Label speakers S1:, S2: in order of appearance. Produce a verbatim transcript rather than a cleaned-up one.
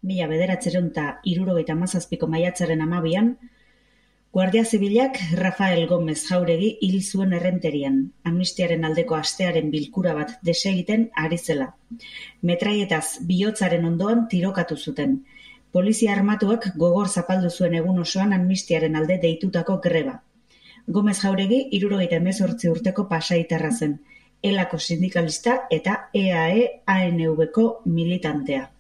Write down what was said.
S1: mila bederatziehun eta hirurogeita hamazazpiko maiatzaren hamabian, Guardia Zibilak Rafael Gómez Jauregi hil zuen Errenterian, amnistiaren aldeko astearen bilkura bat desegiten ari zela. Metraietaz bihotzaren ondoan tirokatu zuten. Polizia armatuak gogor zapaldu zuen egun osoan amnistiaren alde deitutako greba. Gómez Jauregi hirurogeita hemezortzi urteko pasaitarra zen, elako sindikalista eta E A E A N Vko militantea.